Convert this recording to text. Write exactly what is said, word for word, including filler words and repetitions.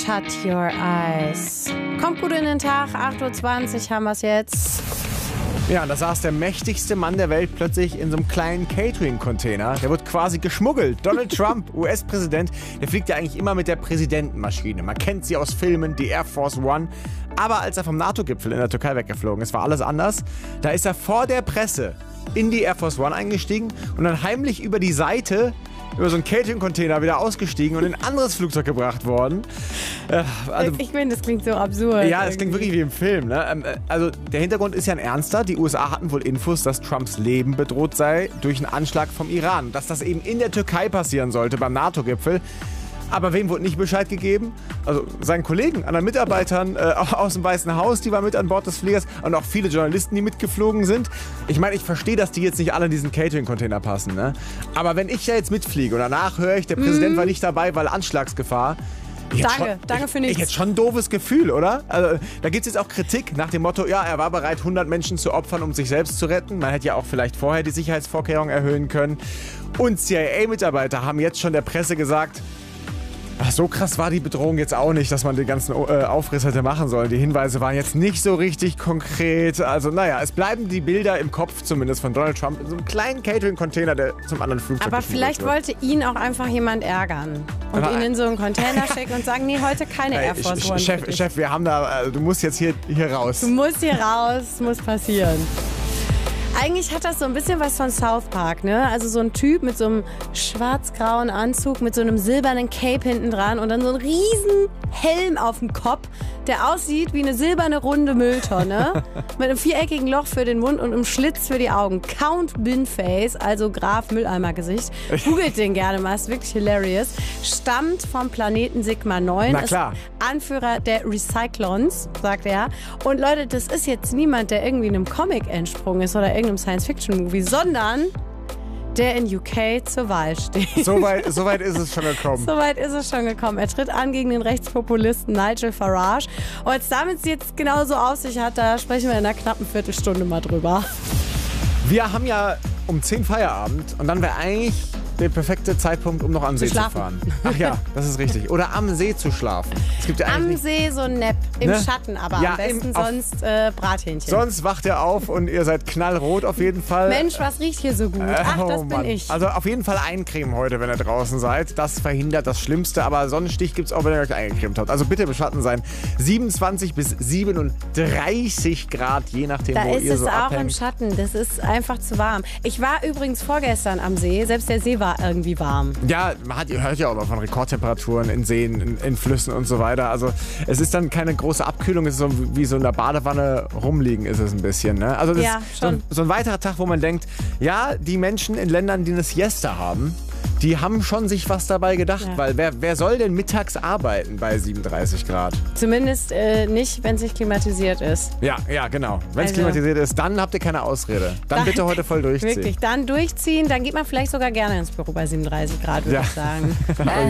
Shut Your Eyes. Kommt gut in den Tag, acht Uhr zwanzig haben wir es jetzt. Ja, da saß der mächtigste Mann der Welt plötzlich in so einem kleinen Catering-Container. Der wird quasi geschmuggelt. Donald Trump, U S-Präsident, der fliegt ja eigentlich immer mit der Präsidentenmaschine. Man kennt sie aus Filmen, die Air Force One. Aber als er vom NATO-Gipfel in der Türkei weggeflogen ist, war alles anders. Da ist er vor der Presse in die Air Force One eingestiegen und dann heimlich über die Seite über so einen Catering-Container wieder ausgestiegen und in ein anderes Flugzeug gebracht worden. Äh, also, ich finde, das klingt so absurd. Ja, das klingt wirklich wie im Film. Ne? Ähm, also der Hintergrund ist ja ein ernster. Die U S A hatten wohl Infos, dass Trumps Leben bedroht sei durch einen Anschlag vom Iran. Dass das eben in der Türkei passieren sollte beim NATO-Gipfel. Aber wem wurde nicht Bescheid gegeben? Also seinen Kollegen, anderen Mitarbeitern äh, aus dem Weißen Haus, die waren mit an Bord des Fliegers und auch viele Journalisten, die mitgeflogen sind. Ich meine, ich verstehe, dass die jetzt nicht alle in diesen Catering-Container passen, ne? Aber wenn ich ja jetzt mitfliege und danach höre ich, der Präsident mm. war nicht dabei, weil Anschlagsgefahr. Ich danke, schon, danke ich, für nichts. Ich hätte schon ein doofes Gefühl, oder? Also, da gibt es jetzt auch Kritik nach dem Motto, ja, er war bereit, hundert Menschen zu opfern, um sich selbst zu retten. Man hätte ja auch vielleicht vorher die Sicherheitsvorkehrungen erhöhen können. Und C I A-Mitarbeiter haben jetzt schon der Presse gesagt, ach, so krass war die Bedrohung jetzt auch nicht, dass man den ganzen äh, Aufriss hätte machen sollen. Die Hinweise waren jetzt nicht so richtig konkret. Also naja, es bleiben die Bilder im Kopf zumindest von Donald Trump in so einem kleinen Catering-Container, der zum anderen Flugzeug Aber vielleicht wird. wollte ihn auch einfach jemand ärgern und Aber, ihn in so einen Container schicken und sagen, nee, heute keine Ey, Air Force One. Chef, Chef, wir haben da, also, du musst jetzt hier, hier raus. Du musst hier raus, es muss passieren. Eigentlich hat das so ein bisschen was von South Park, ne? Also so ein Typ mit so einem schwarz-grauen Anzug, mit so einem silbernen Cape hinten dran und dann so ein riesen Helm auf dem Kopf, der aussieht wie eine silberne runde Mülltonne mit einem viereckigen Loch für den Mund und einem Schlitz für die Augen. Count Binface, also Graf Mülleimer-Gesicht. Googelt den gerne mal, ist wirklich hilarious. Stammt vom Planeten Sigma neun. Na klar. Ist Anführer der Recyclons, sagt er. Und Leute, das ist jetzt niemand, der irgendwie in einem Comic entsprungen ist oder irgendeinem Science-Fiction-Movie, sondern der in U K zur Wahl steht. So weit, so weit ist es schon gekommen. So weit ist es schon gekommen. Er tritt an gegen den Rechtspopulisten Nigel Farage. Und jetzt, damit es jetzt genauso auf sich hat, da sprechen wir in einer knappen Viertelstunde mal drüber. Wir haben ja um zehn Feierabend und dann wäre eigentlich der perfekte Zeitpunkt, um noch am See zu fahren. Ach ja, das ist richtig. Oder am See zu schlafen. Es gibt ja am nicht, See so ein Nap, im ne? Schatten aber ja, am besten, im, sonst äh, Brathähnchen. Sonst wacht ihr auf und ihr seid knallrot auf jeden Fall. Mensch, was riecht hier so gut? Ach, oh, das bin Mann. ich. Also auf jeden Fall eincremen heute, wenn ihr draußen seid. Das verhindert das Schlimmste, aber Sonnenstich gibt es auch, wenn ihr euch eingecremt habt. Also bitte beschatten sein. siebenundzwanzig bis siebenunddreißig Grad, je nachdem, da wo ist ihr es so auch abhängt. im Schatten. Das ist einfach zu warm. Ich war übrigens vorgestern am See. Selbst der See war irgendwie warm. Ja, man hat, ihr hört ja auch mal von Rekordtemperaturen in Seen, in, in Flüssen und so weiter. Also es ist dann keine große Abkühlung, es ist so wie so in der Badewanne rumliegen ist es ein bisschen. Ne? Also das Ja, ist so ein, schon. so ein weiterer Tag, wo man denkt, ja, die Menschen in Ländern, die eine Siesta haben, die haben schon sich was dabei gedacht, Ja. weil wer, wer soll denn mittags arbeiten bei siebenunddreißig Grad? Zumindest äh, nicht, wenn es nicht klimatisiert ist. Ja, ja, genau. Wenn es Also- klimatisiert ist, dann habt ihr keine Ausrede. Dann, Dann- bitte heute voll durchziehen. Wirklich, dann durchziehen, dann geht man vielleicht sogar gerne ins Büro bei siebenunddreißig Grad, würde Ja. ich sagen.